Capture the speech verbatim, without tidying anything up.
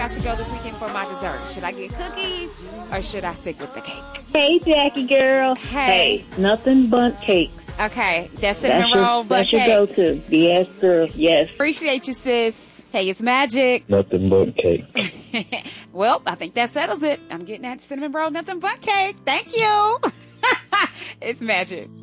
I should go this weekend for my dessert? Should I get cookies or should I stick with the cake? Hey, Jackie girl. Hey. Hey, nothing but cake. Okay, that's cinnamon That's your, roll butt that's your cake. go-to. Yes, girl. Yes. Appreciate you, sis. Hey, it's Magic. Nothing but cake. Well, I think that settles it. I'm getting that cinnamon roll, nothing but cake. Thank you. It's Magic.